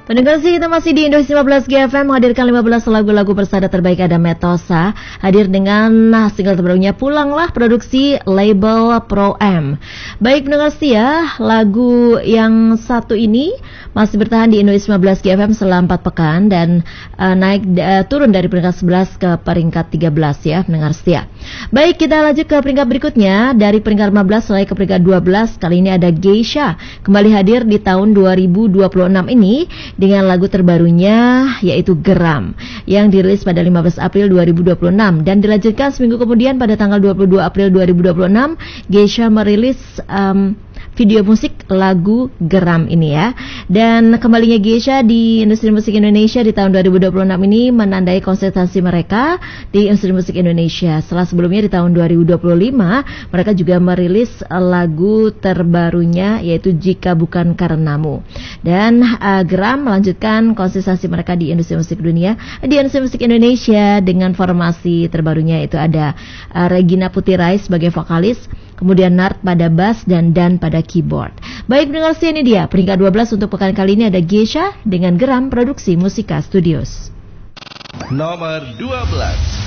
Pendengar sih, kita masih di Indonesia 15 GFM menghadirkan 15 lagu-lagu persada terbaik. Ada Metosa hadir dengan single terbarunya Pulanglah, produksi label Pro M. Baik pendengar setia, lagu yang satu ini masih bertahan di Indonesia 15 GFM selama 4 pekan dan turun dari peringkat 11 ke peringkat 13 ya pendengar setia. Baik, kita lanjut ke peringkat berikutnya. Dari peringkat 15 naik ke peringkat 12. Kali ini ada Geisha kembali hadir di tahun 2026 ini dengan lagu terbarunya yaitu Geram yang dirilis pada 15 April 2026 dan dilanjutkan seminggu kemudian pada tanggal 22 April 2026 Geisha merilis video musik lagu Geram ini ya. Dan kembalinya Geisha di industri musik Indonesia di tahun 2026 ini menandai konsentrasi mereka di industri musik Indonesia. Setelah sebelumnya di tahun 2025 mereka juga merilis lagu terbarunya yaitu Jika Bukan Karenamu. Dan Geram melanjutkan konsentrasi mereka di industri musik dunia, di industri musik Indonesia dengan formasi terbarunya yaitu ada Regina Putirai sebagai vokalis, kemudian Nart pada bass dan Dan pada keyboard. Baik pendengar, ini dia peringkat 12 untuk pekan kali ini ada Geisha dengan Geram, produksi Musika Studios. Nomor 12.